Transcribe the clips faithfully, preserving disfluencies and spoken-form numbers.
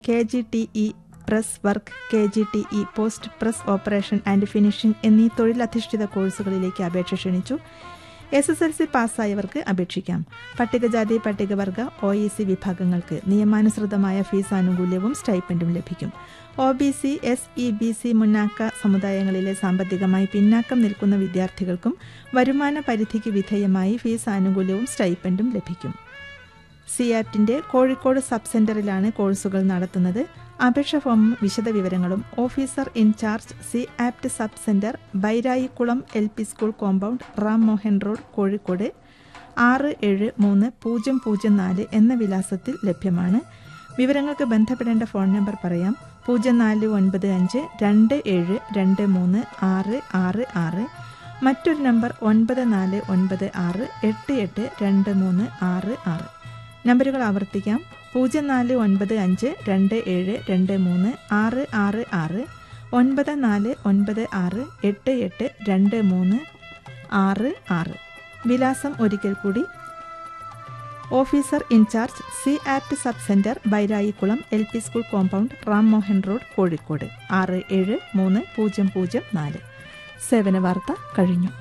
K G T E press work, K G T E post press operation and finishing എന്നീ തൊഴിലധിഷ്ഠിത കോഴ്സുകളിലേക്ക് അപേക്ഷ ക്ഷണിച്ചു. എസ് എസ് എൽ സി പാസ്സായവർക്ക് അപേക്ഷിക്കാം. പട്ടികജാതി പട്ടികവർഗ ഒ ഇ സി വിഭാഗങ്ങൾക്ക് നിയമാനുസൃതമായ ഫീസ് ആനുകൂല്യവും സ്റ്റൈപ്പൻഡും ലഭിക്കും. O B C, S E B C മുന്നാക്ക സമുദായങ്ങളിലെ സാമ്പത്തികമായി പിന്നാക്കം നിൽക്കുന്ന വിദ്യാർത്ഥികൾക്കും വരുമാന പരിധിക്ക് വിധേയമായി ഫീസ് ആനുകൂല്യവും സ്റ്റൈപ്പൻഡും ലഭിക്കും. സിയാപ്റ്റിന്റെ കോഴിക്കോട് സബ് സെന്ററിലാണ് കോഴ്സുകൾ നടത്തുന്നത്. അപേക്ഷ ഫോമും വിശദവിവരങ്ങളും officer in charge C apt sub centre, Bairayikkulam L P school compound, Ram Mohan road, Kozhikode ആറ് ഏഴ് മൂന്ന് പൂജ്യം പൂജ്യം നാല് എന്ന വിലാസത്തിൽ ലഭ്യമാണ്. വിവരങ്ങൾക്ക് ബന്ധപ്പെടേണ്ട ഫോൺ നമ്പർ പറയാം. പൂജ്യം നാല് ഒൻപത് അഞ്ച് രണ്ട് ഏഴ് രണ്ട് മൂന്ന് ആറ് ആറ് ആറ്. മറ്റൊരു നമ്പർ ഒൻപത് നാല് ഒൻപത് ആറ് എട്ട് എട്ട് രണ്ട് മൂന്ന് ആറ് ആറ്. നമ്പറുകൾ ആവർത്തിക്കാം. പൂജ്യം നാല് ഒൻപത് അഞ്ച് രണ്ട് ഏഴ് രണ്ട് മൂന്ന് ആറ് ആറ് ആറ്, ഒൻപത് നാല് ഒൻപത് ആറ് എട്ട് എട്ട് രണ്ട് മൂന്ന് ആറ് ആറ്. വിലാസം ഒരിക്കൽ കൂടി. Officer in charge C apt sub centre, Bairayikkulam L P school compound, Ram Mohan road, Kozhikode ആറ് ഏഴ് മൂന്ന് പൂജ്യം പൂജ്യം നാല്. സേവന വാർത്ത കഴിഞ്ഞു.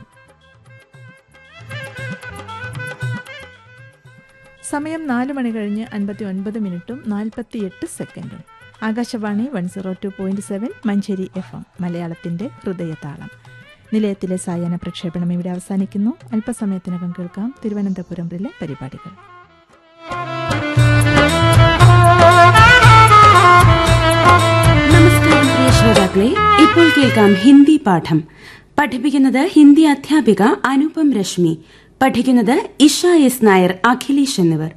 സമയം നാല് മണി കഴിഞ്ഞ് അൻപത്തി ഒൻപത് മിനിറ്റും നാൽപ്പത്തിയെട്ട് സെക്കൻഡും. Akashvani one zero two point seven Manjeri F M, മലയാളത്തിന്റെ ഹൃദയതാളം. നിലയത്തിലെ സായാഹ്ന പ്രക്ഷേപണം ഇവിടെ അവസാനിക്കുന്നു. അല്പസമയത്തിനകം കേൾക്കാം തിരുവനന്തപുരം റിലെ പരിപാടികൾ. നമസ്കാരം പ്രിയ ശ്രോതാക്കളെ, ഇപ്പോൾ കേൾക്കാം ഹിന്ദി പാഠം. പഠിപ്പിക്കുന്നത് ഹിന്ദി അധ്യാപിക അനുപം രശ്മി. പഠിക്കുന്നത് ഇഷ എസ് നായർ, അഖിലേഷ് എന്നിവർ.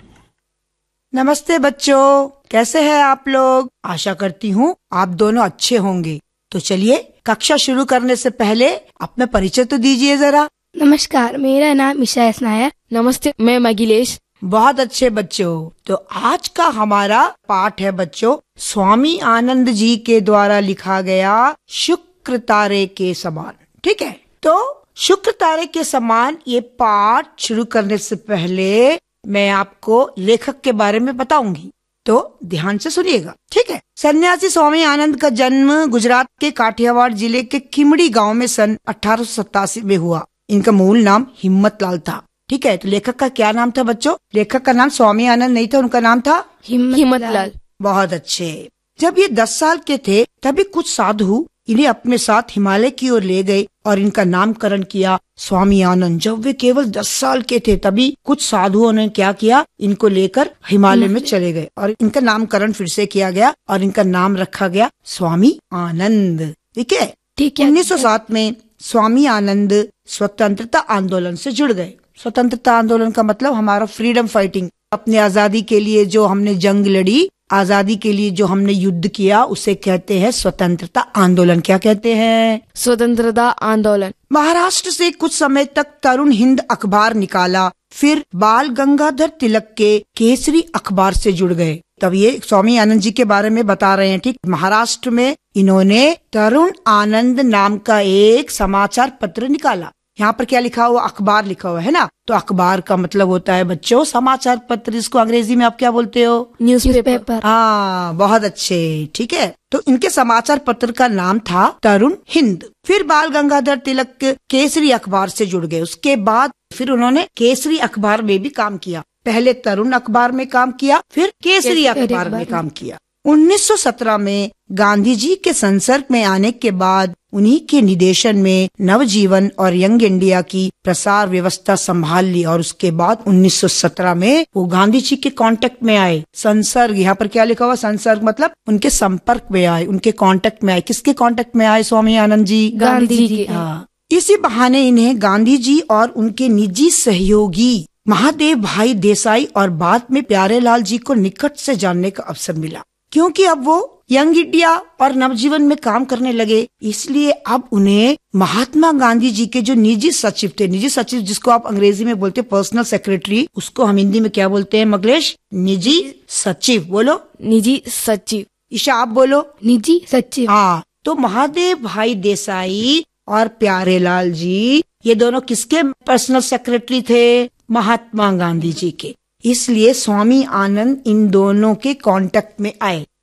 नमस्ते बच्चों, कैसे हैं आप लोग? आशा करती हूँ आप दोनों अच्छे होंगे। तो चलिए कक्षा शुरू करने से पहले अपना परिचय तो दीजिए जरा। नमस्कार, मेरा नाम ईशा एस नायर। नमस्ते, मैं अखिलेश। बहुत अच्छे बच्चों, तो आज का हमारा पाठ है बच्चों स्वामी आनंद जी के द्वारा लिखा गया शुक्र तारे के समान। ठीक है, तो शुक्र तारे के समान ये पाठ शुरू करने से पहले मैं आपको लेखक के बारे में बताऊंगी, तो ध्यान से सुनिएगा। ठीक है। सन्यासी स्वामी आनंद का जन्म गुजरात के काठियावाड़ जिले के खिमड़ी गांव में सन अठारह सौ सतासी में हुआ। इनका मूल नाम हिम्मत लाल था। ठीक है, तो लेखक का क्या नाम था बच्चों? लेखक का नाम स्वामी आनंद नहीं था, उनका नाम था हिम्मत लाल। बहुत अच्छे। जब ये दस साल के थे तभी कुछ साधु इन्हें अपने साथ हिमालय की ओर ले गए और इनका नामकरण किया स्वामी आनंद। जब वे केवल दस साल के थे तभी कुछ साधुओं ने क्या किया, इनको लेकर हिमालय में चले गए और इनका नामकरण फिर से किया गया और इनका नाम रखा गया स्वामी आनंद। ठीक है, ठीक है। उन्नीस सौ सात में स्वामी आनंद स्वतंत्रता आंदोलन से जुड़ गए। स्वतंत्रता आंदोलन का मतलब हमारा फ्रीडम फाइटिंग, अपनी आजादी के लिए जो हमने जंग लड़ी, आजादी के लिए जो हमने युद्ध किया, उसे कहते हैं स्वतंत्रता आंदोलन। क्या कहते हैं? स्वतंत्रता आंदोलन। महाराष्ट्र से कुछ समय तक तरुण हिंद अखबार निकाला, फिर बाल गंगाधर तिलक के केसरी अखबार से जुड़ गए। तब ये स्वामी आनंद जी के बारे में बता रहे हैं। ठीक, महाराष्ट्र में इन्होंने तरुण आनंद नाम का एक समाचार पत्र निकाला। यहाँ पर क्या लिखा हुआ? अखबार लिखा हुआ है ना, तो अखबार का मतलब होता है बच्चों समाचार पत्र। इसको अंग्रेजी में आप क्या बोलते हो? न्यूज़पेपर। हाँ, बहुत अच्छे। ठीक है, तो इनके समाचार पत्र का नाम था तरुण हिंद। फिर बाल गंगाधर तिलक केसरी अखबार से जुड़ गए। उसके बाद फिर उन्होंने केसरी अखबार में भी काम किया। पहले तरुण अखबार में काम किया, फिर केसरी अखबार में काम किया। उन्नीस सौ सत्रह में गांधी जी के संसर्ग में आने के बाद उन्हीं के निर्देशन में नवजीवन और यंग इंडिया की प्रसार व्यवस्था संभाल ली और उसके बाद उन्नीस सौ सत्रह में वो गांधी जी के कांटेक्ट में आए। संसर्ग, यहाँ पर क्या लिखा हुआ? संसर्ग मतलब उनके संपर्क में आए, उनके कांटेक्ट में आए। किसके कांटेक्ट में आए स्वामी आनंद जी? गांधी जी। हाँ, इसी बहाने इन्हें गांधी जी और उनके निजी सहयोगी महादेव भाई देसाई और बाद में प्यारेलाल जी को निकट से जानने का अवसर मिला। क्योंकि अब वो यंग इंडिया और नवजीवन में काम करने लगे, इसलिए अब उन्हें महात्मा गांधी जी के जो निजी सचिव थे, निजी सचिव जिसको आप अंग्रेजी में बोलते हैं पर्सनल सेक्रेटरी, उसको हम हिंदी में क्या बोलते हैं मंगलेश? निजी सचिव। बोलो निजी सचिव। ईशा आप बोलो निजी सचिव। हाँ, तो महादेव भाई देसाई और प्यारेलाल जी ये दोनों किसके पर्सनल सेक्रेटरी थे? महात्मा गांधी जी के। इसलिए स्वामी आनंद इन दोनों के कांटेक्ट में आए।